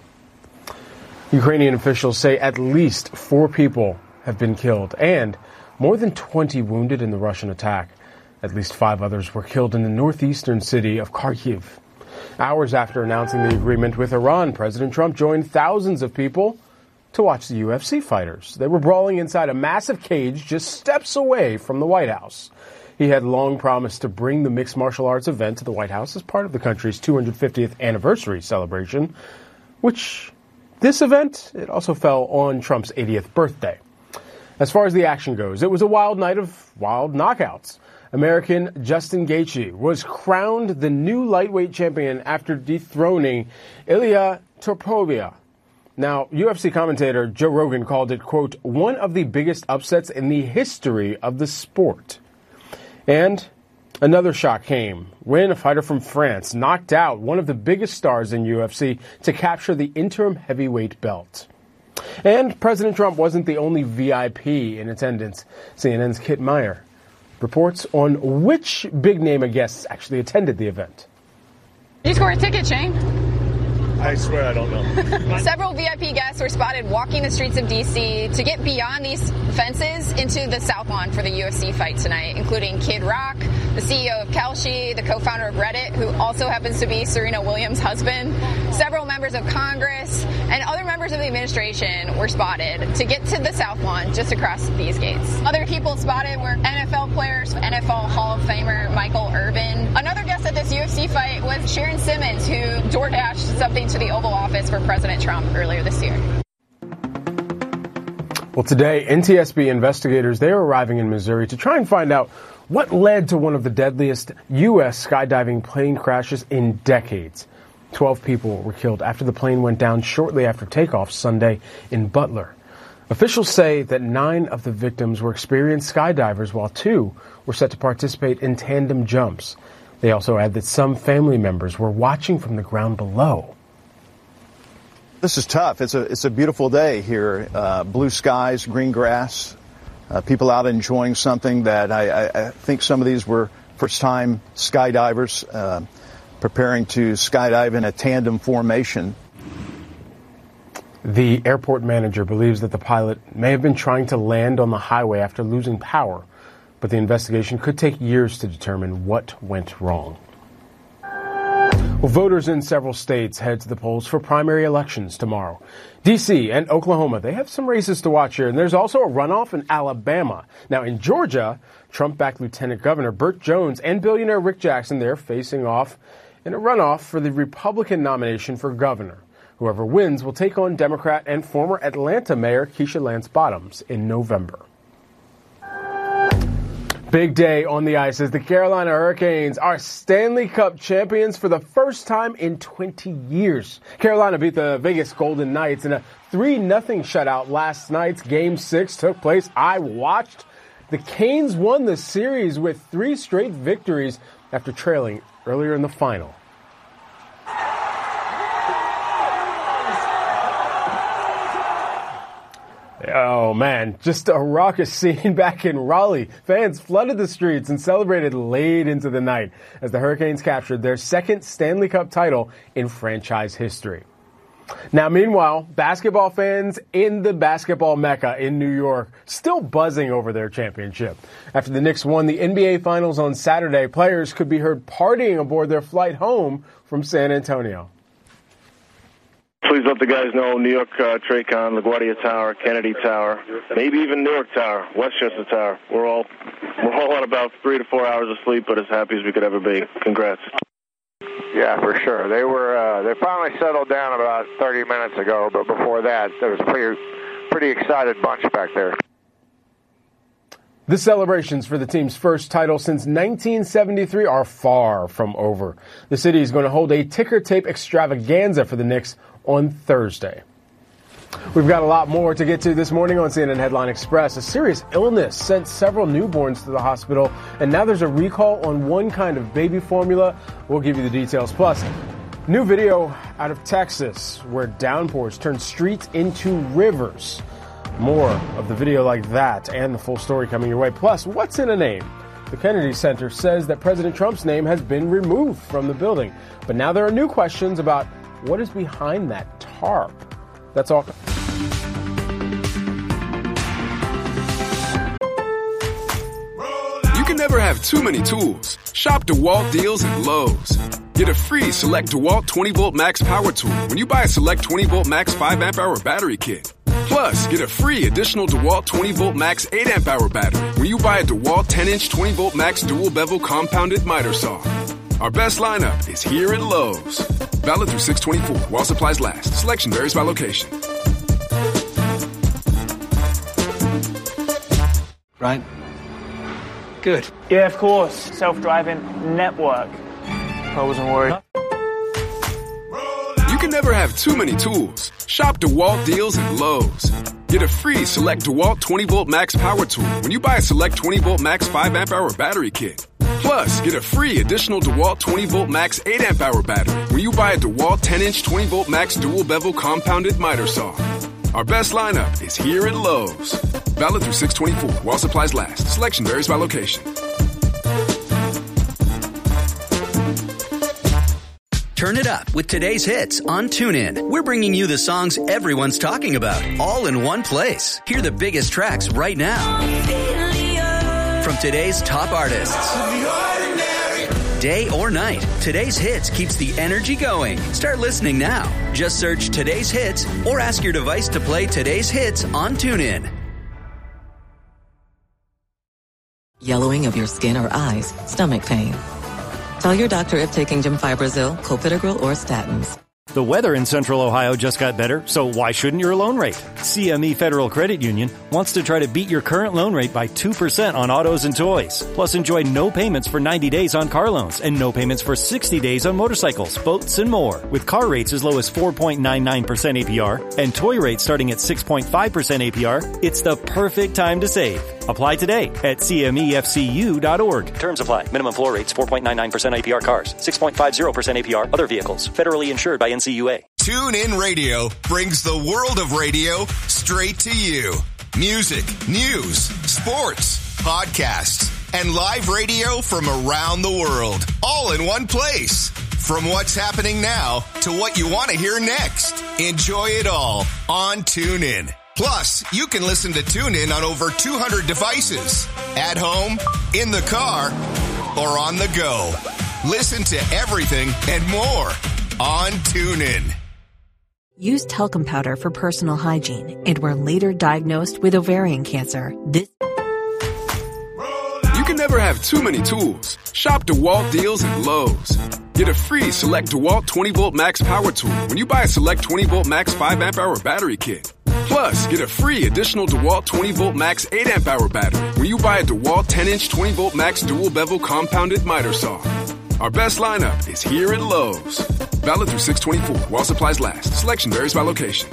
Ukrainian officials say at least four people have been killed and more than twenty wounded in the Russian attack. At least five others were killed in the northeastern city of Kharkiv. Hours after announcing the agreement with Iran, President Trump joined thousands of people to watch the U F C fighters. They were brawling inside a massive cage just steps away from the White House. He had long promised to bring the mixed martial arts event to the White House as part of the country's two hundred fiftieth anniversary celebration, which this event, it also fell on Trump's eightieth birthday. As far as the action goes, it was a wild night of wild knockouts. American Justin Gaethje was crowned the new lightweight champion after dethroning Ilia Topuria. Now, U F C commentator Joe Rogan called it, quote, one of the biggest upsets in the history of the sport. And another shock came when a fighter from France knocked out one of the biggest stars in U F C to capture the interim heavyweight belt. And President Trump wasn't the only V I P in attendance. C N N's Kit Meyer reports on which big-name guests actually attended the event. You scored a ticket, Shane. I swear I don't know. Several V I P guests were spotted walking the streets of D C to get beyond these fences into the South Lawn for the U F C fight tonight, including Kid Rock, the C E O of Kalshi, the co-founder of Reddit, who also happens to be Serena Williams' husband. Several members of Congress and other members of the administration were spotted to get to the South Lawn just across these gates. Other people spotted were N F L players, N F L Hall of Famer Michael Irvin. Another guest at this U F C fight was Sharon Simmons, who DoorDashed something to the Oval Office for President Trump earlier this year. Well, today, N T S B investigators, they are arriving in Missouri to try and find out what led to one of the deadliest U S skydiving plane crashes in decades. Twelve people were killed after the plane went down shortly after takeoff Sunday in Butler. Officials say that nine of the victims were experienced skydivers, while two were set to participate in tandem jumps. They also add that some family members were watching from the ground below. This is tough. It's a it's a beautiful day here. Uh, blue skies, green grass, uh, people out enjoying something that I, I, I think some of these were first-time skydivers uh, preparing to skydive in a tandem formation. The airport manager believes that the pilot may have been trying to land on the highway after losing power, but the investigation could take years to determine what went wrong. Well, voters in several states head to the polls for primary elections tomorrow. D C and Oklahoma, they have some races to watch here, and there's also a runoff in Alabama. Now, in Georgia, Trump-backed Lieutenant Governor Burt Jones and billionaire Rick Jackson, they're facing off in a runoff for the Republican nomination for governor. Whoever wins will take on Democrat and former Atlanta Mayor Keisha Lance Bottoms in November. Big day on the ice as the Carolina Hurricanes are Stanley Cup champions for the first time in twenty years. Carolina beat the Vegas Golden Knights in a three nothing shutout last night's Game six took place. I watched. The Canes won the series with three straight victories after trailing earlier in the final. Oh, man, just a raucous scene back in Raleigh. Fans flooded the streets and celebrated late into the night as the Hurricanes captured their second Stanley Cup title in franchise history. Now, meanwhile, basketball fans in the basketball mecca in New York still buzzing over their championship. After the Knicks won the N B A Finals on Saturday, players could be heard partying aboard their flight home from San Antonio. Please let the guys know New York, uh, Tracon, LaGuardia Tower, Kennedy Tower, maybe even Newark Tower, Westchester Tower. We're all we're all on about three to four hours of sleep, but as happy as we could ever be. Congrats. Yeah, for sure. They were uh, they finally settled down about thirty minutes ago, but before that, there was a pretty pretty excited bunch back there. The celebrations for the team's first title since nineteen seventy-three are far from over. The city is going to hold a ticker tape extravaganza for the Knicks on Thursday. We've got a lot more to get to this morning on C N N Headline Express. A serious illness sent several newborns to the hospital, and now there's a recall on one kind of baby formula. We'll give you the details. Plus, new video out of Texas where downpours turned streets into rivers. More of the video like that and the full story coming your way. Plus, what's in a name? The Kennedy Center says that President Trump's name has been removed from the building. But now there are new questions about what is behind that tarp. That's all. You can never have too many tools. Shop DeWalt deals at Lowe's. Get a free Select DeWalt twenty volt Max Power Tool when you buy a Select twenty volt Max five amp hour battery kit. Plus, get a free additional DeWalt twenty volt Max eight amp hour battery when you buy a DeWalt ten inch twenty volt Max dual bevel compounded miter saw. Our best lineup is here at Lowe's. Valid through six twenty-four while supplies last. Selection varies by location. Right? Good. Yeah, of course. Self-driving network. I wasn't worried. You can never have too many tools. Shop DeWalt deals at Lowe's. Get a free Select DeWalt twenty volt Max Power Tool when you buy a Select twenty volt Max five amp hour battery kit. Plus, get a free additional DeWalt twenty volt Max eight amp hour battery when you buy a DeWalt ten inch twenty volt Max dual bevel compounded miter saw. Our best lineup is here at Lowe's. Valid through six twenty-four while supplies last. Selection varies by location. Turn it up with today's hits on TuneIn. We're bringing you the songs everyone's talking about, all in one place. Hear the biggest tracks right now from today's top artists. Day or night, today's hits keeps the energy going. Start listening now. Just search today's hits or ask your device to play today's hits on TuneIn. Yellowing of your skin or eyes, stomach pain. Tell your doctor if taking Gemfibrozil, Clopidogrel, or statins. The weather in Central Ohio just got better, so why shouldn't your loan rate? C M E Federal Credit Union wants to try to beat your current loan rate by two percent on autos and toys. Plus, enjoy no payments for ninety days on car loans and no payments for sixty days on motorcycles, boats, and more. With car rates as low as four point nine nine percent A P R and toy rates starting at six point five percent A P R, it's the perfect time to save. Apply today at C M E F C U dot org. Terms apply. Minimum floor rates four point nine nine percent A P R cars, six point five zero percent A P R other vehicles. Federally insured by N C U A. TuneIn Radio brings the world of radio straight to you. Music, news, sports, podcasts, and live radio from around the world. All in one place. From what's happening now to what you want to hear next. Enjoy it all on TuneIn. Plus, you can listen to TuneIn on over two hundred devices. At home, in the car, or on the go. Listen to everything and more on TuneIn. Used talcum powder for personal hygiene and were later diagnosed with ovarian cancer. This You can never have too many tools. Shop DeWalt deals at Lowe's. Get a free Select DeWalt twenty volt Max Power Tool when you buy a Select twenty volt Max five amp hour battery kit. Plus, get a free additional DeWalt twenty volt Max eight amp hour battery when you buy a DeWalt ten inch twenty volt Max dual bevel compounded miter saw. Our best lineup is here at Lowe's. Valid through six twenty-four while supplies last. Selection varies by location.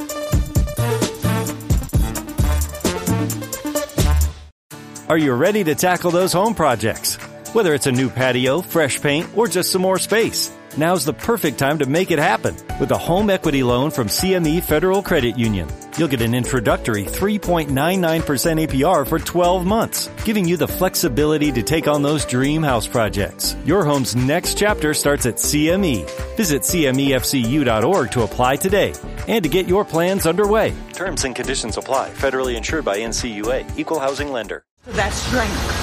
Are you ready to tackle those home projects? Whether it's a new patio, fresh paint, or just some more space, now's the perfect time to make it happen with a home equity loan from C M E Federal Credit Union. You'll get an introductory three point nine nine percent A P R for twelve months, giving you the flexibility to take on those dream house projects. Your home's next chapter starts at C M E. Visit C M E F C U dot org to apply today and to get your plans underway. Terms and conditions apply. Federally insured by N C U A. Equal housing lender. That's strength.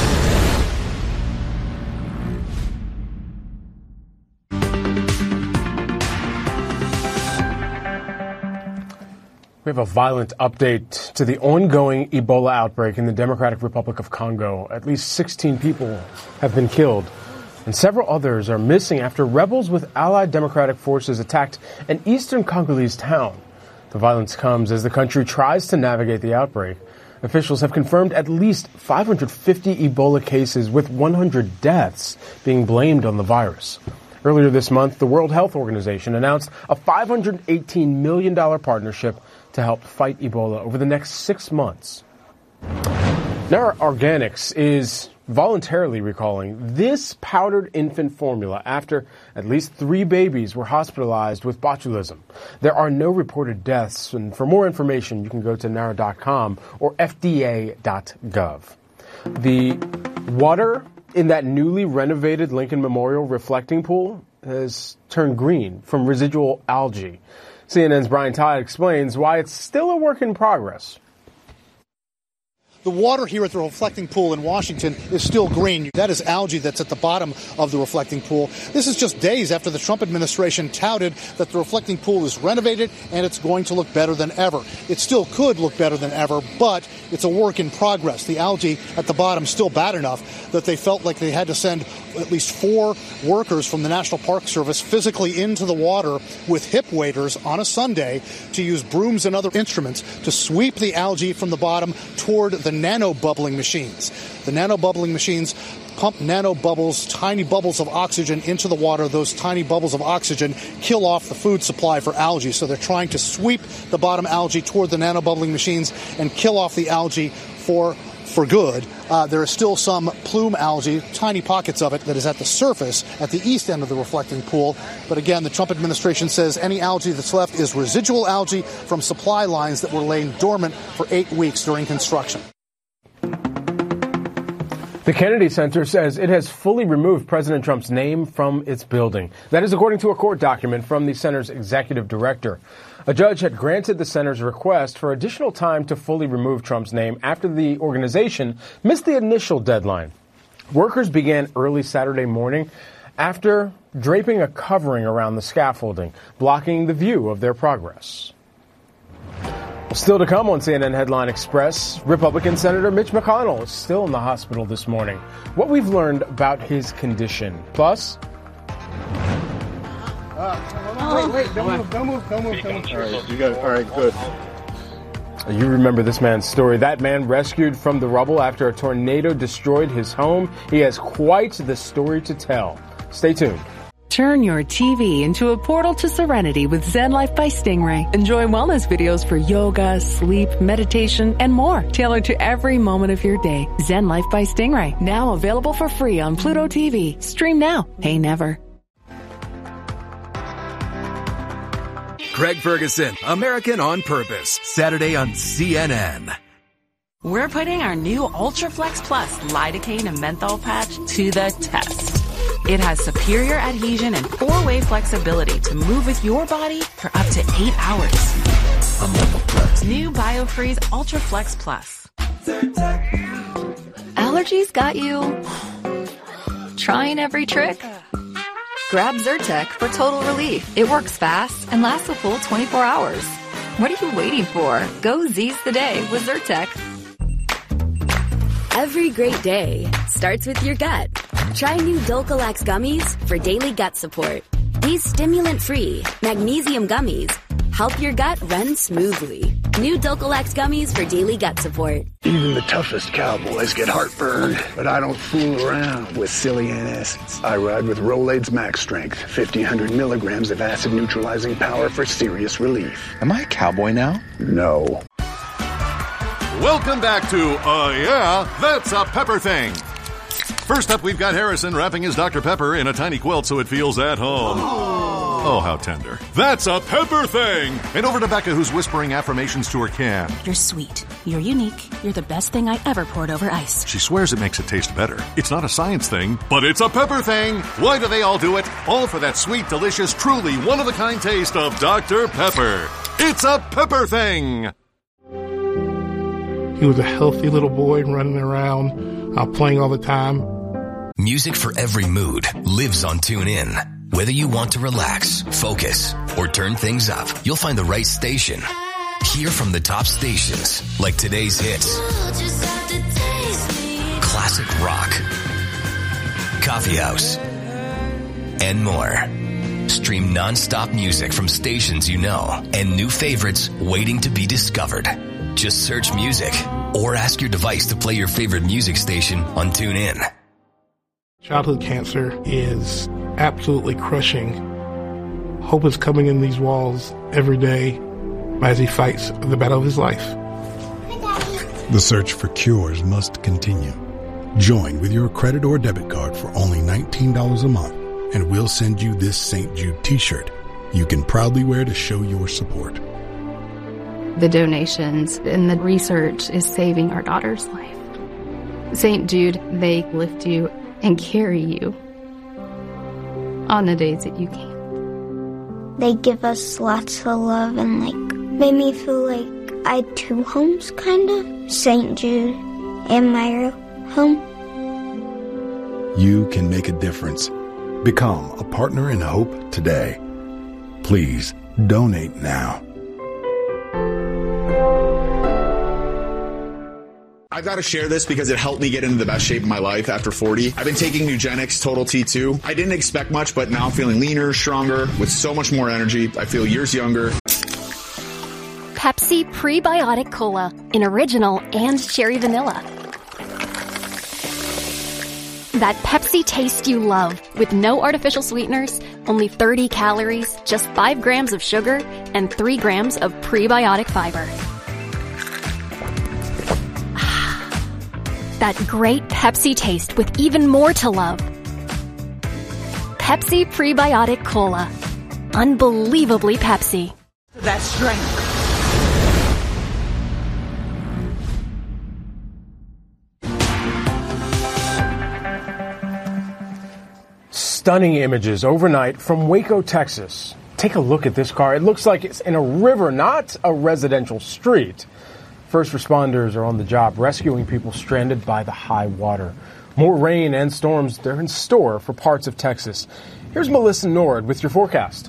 We have a violent update to the ongoing Ebola outbreak in the Democratic Republic of Congo. At least sixteen people have been killed, and several others are missing after rebels with allied democratic forces attacked an eastern Congolese town. The violence comes as the country tries to navigate the outbreak. Officials have confirmed at least five hundred fifty Ebola cases, with one hundred deaths being blamed on the virus. Earlier this month, the World Health Organization announced a five hundred eighteen million dollars partnership to help fight Ebola over the next six months. Nara Organics is voluntarily recalling this powdered infant formula after at least three babies were hospitalized with botulism. There are no reported deaths, and for more information, you can go to nara dot com or F D A dot gov. The water in that newly renovated Lincoln Memorial reflecting pool has turned green from residual algae. C N N's Brian Todd explains why it's still a work in progress. The water here at the reflecting pool in Washington is still green. That is algae that's at the bottom of the reflecting pool. This is just days after the Trump administration touted that the reflecting pool is renovated and it's going to look better than ever. It still could look better than ever, but it's a work in progress. The algae at the bottom is still bad enough that they felt like they had to send at least four workers from the National Park Service physically into the water with hip waders on a Sunday to use brooms and other instruments to sweep the algae from the bottom toward the nano bubbling machines. The nano bubbling machines pump nano bubbles, tiny bubbles of oxygen into the water. Those tiny bubbles of oxygen kill off the food supply for algae. So they're trying to sweep the bottom algae toward the nano bubbling machines and kill off the algae for for good. Uh, there is still some plume algae, tiny pockets of it, that is at the surface at the east end of the reflecting pool. But again, the Trump administration says any algae that's left is residual algae from supply lines that were laying dormant for eight weeks during construction. The Kennedy Center says it has fully removed President Trump's name from its building. That is according to a court document from the center's executive director. A judge had granted the center's request for additional time to fully remove Trump's name after the organization missed the initial deadline. Workers began early Saturday morning after draping a covering around the scaffolding, blocking the view of their progress. Still to come on C N N Headline Express, Republican Senator Mitch McConnell is still in the hospital this morning. What we've learned about his condition. Plus... Uh, wait, wait, don't move, don't move, don't move, don't move. All right, you got it. All right, good. You remember this man's story. That man rescued from the rubble after a tornado destroyed his home. He has quite the story to tell. Stay tuned. Turn your T V into a portal to serenity with Zen Life by Stingray. Enjoy wellness videos for yoga, sleep, meditation, and more, tailored to every moment of your day. Zen Life by Stingray, now available for free on Pluto T V. Stream now, pay never. Craig Ferguson, American on Purpose, Saturday on C N N. We're putting our new UltraFlex Plus lidocaine and menthol patch to the test. It has superior adhesion and four-way flexibility to move with your body for up to eight hours. New BioFreeze UltraFlex Plus. Allergies got you trying every trick? Grab Zyrtec for total relief. It works fast and lasts a full twenty-four hours. What are you waiting for? Go Z's the day with Zyrtec. Every great day starts with your gut. Try new Dulcolax gummies for daily gut support. These stimulant-free magnesium gummies help your gut run smoothly. New Dulcolax gummies for daily gut support. Even the toughest cowboys get heartburn, but I don't fool around with silly antacids. I ride with Rolaids Max Strength, fifteen hundred milligrams of acid-neutralizing power for serious relief. Am I a cowboy now? No. Welcome back to, uh, yeah, That's a Pepper Thing. First up, we've got Harrison wrapping his Doctor Pepper in a tiny quilt so it feels at home. Oh, how tender. That's a pepper thing! And over to Becca, who's whispering affirmations to her can. You're sweet. You're unique. You're the best thing I ever poured over ice. She swears it makes it taste better. It's not a science thing, but it's a pepper thing! Why do they all do it? All for that sweet, delicious, truly one-of-a-kind taste of Doctor Pepper. It's a pepper thing! He was a healthy little boy running around, uh, playing all the time. Music for every mood lives on TuneIn. Whether you want to relax, focus, or turn things up, you'll find the right station. Hear from the top stations, like today's hits, classic rock, coffee house, and more. Stream non-stop music from stations you know and new favorites waiting to be discovered. Just search music or ask your device to play your favorite music station on TuneIn. Childhood cancer is absolutely crushing. Hope is coming in these walls every day as he fights the battle of his life. The search for cures must continue. Join with your credit or debit card for only nineteen dollars a month, and we'll send you this Saint Jude t-shirt you can proudly wear to show your support. The donations and the research is saving our daughter's life. Saint Jude, they lift you and carry you on the days that you can't. They give us lots of love and like made me feel like I had two homes, kind of. Saint Jude and my home. You can make a difference. Become a partner in hope today. Please donate now. I've got to share this because it helped me get into the best shape of my life after forty. I've been taking Nugenix Total T two. I didn't expect much, but now I'm feeling leaner, stronger, with so much more energy. I feel years younger. Pepsi Prebiotic Cola in original and cherry vanilla. That Pepsi taste you love with no artificial sweeteners, only thirty calories, just five grams of sugar, and three grams of prebiotic fiber. That great Pepsi taste with even more to love. Pepsi Prebiotic Cola. Unbelievably Pepsi. That strength. Stunning images overnight from Waco, Texas. Take a look at this car. It looks like it's in a river, not a residential street. First responders are on the job rescuing people stranded by the high water. More rain and storms, they're in store for parts of Texas. Here's Melissa Nord with your forecast.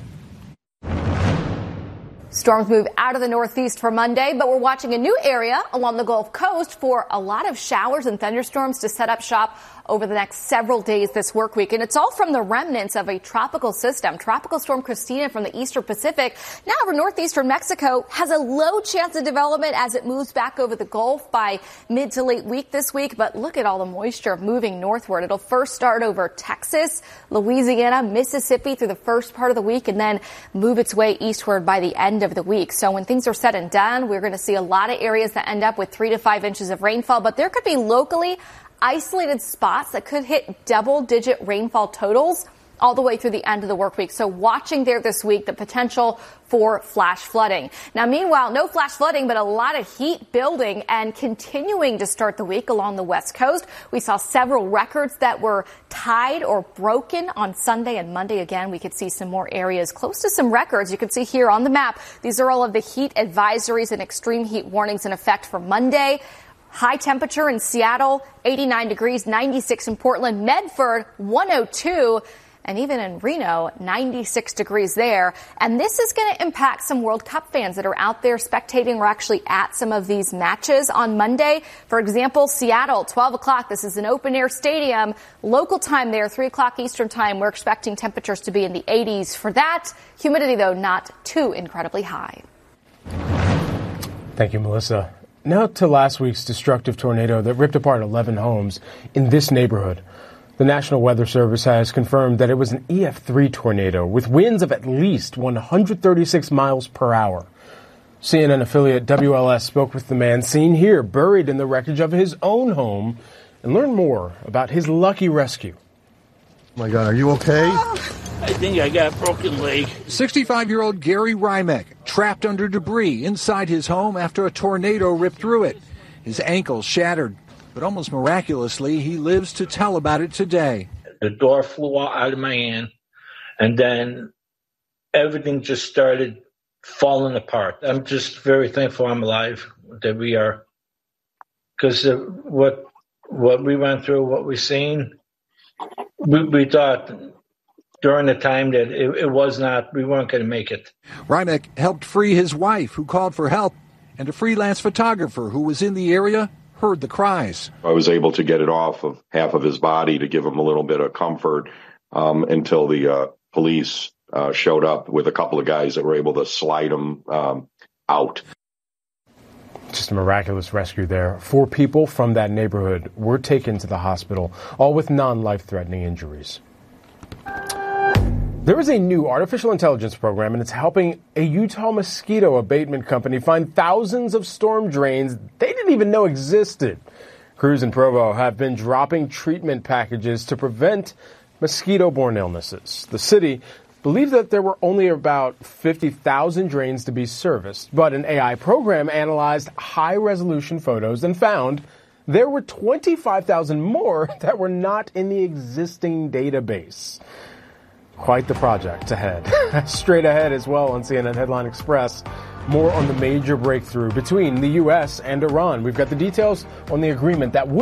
Storms move out of the northeast for Monday, but we're watching a new area along the Gulf Coast for a lot of showers and thunderstorms to set up shop over the next several days this work week. And it's all from the remnants of a tropical system. Tropical Storm Christina from the eastern Pacific, now over northeastern Mexico, has a low chance of development as it moves back over the Gulf by mid to late week this week. But look at all the moisture moving northward. It'll first start over Texas, Louisiana, Mississippi through the first part of the week and then move its way eastward by the end of the week. So when things are said and done, we're going to see a lot of areas that end up with three to five inches of rainfall. But there could be locally isolated spots that could hit double-digit rainfall totals all the way through the end of the work week. So watching there this week, the potential for flash flooding. Now, meanwhile, no flash flooding, but a lot of heat building and continuing to start the week along the West Coast. We saw several records that were tied or broken on Sunday and Monday. Again, we could see some more areas close to some records. You can see here on the map, these are all of the heat advisories and extreme heat warnings in effect for Monday. High temperature in Seattle, eighty-nine degrees, ninety-six in Portland, Medford, one oh two, and even in Reno, ninety-six degrees there. And this is going to impact some World Cup fans that are out there spectating or actually at some of these matches on Monday. For example, Seattle, twelve o'clock. This is an open-air stadium. Local time there, three o'clock Eastern time. We're expecting temperatures to be in the eighties for that. Humidity, though, not too incredibly high. Thank you, Melissa. Now to last week's destructive tornado that ripped apart eleven homes in this neighborhood. The National Weather Service has confirmed that it was an E F three tornado with winds of at least one hundred thirty-six miles per hour. C N N affiliate W L S spoke with the man seen here, buried in the wreckage of his own home, and learned more about his lucky rescue. Oh my God, are you okay? I think I got a broken leg. sixty-five-year-old Gary Rymek trapped under debris inside his home after a tornado ripped through it. His ankle shattered, but almost miraculously, he lives to tell about it today. The door flew out of my hand, and then everything just started falling apart. I'm just very thankful I'm alive, that we are. Because what what we went through, what we've seen, we, we thought during the time that it, it was not, we weren't going to make it. Rymek helped free his wife, who called for help, and a freelance photographer who was in the area heard the cries. I was able to get it off of half of his body to give him a little bit of comfort um, until the uh, police uh, showed up with a couple of guys that were able to slide him um, out. Just a miraculous rescue there. Four people from that neighborhood were taken to the hospital, all with non-life-threatening injuries. There is a new artificial intelligence program, and it's helping a Utah mosquito abatement company find thousands of storm drains they didn't even know existed. Crews in Provo have been dropping treatment packages to prevent mosquito-borne illnesses. The city believed that there were only about fifty thousand drains to be serviced, but an A I program analyzed high-resolution photos and found there were twenty-five thousand more that were not in the existing database. Quite the project ahead. Straight ahead as well on C N N Headline Express. More on the major breakthrough between the U S and Iran. We've got the details on the agreement that would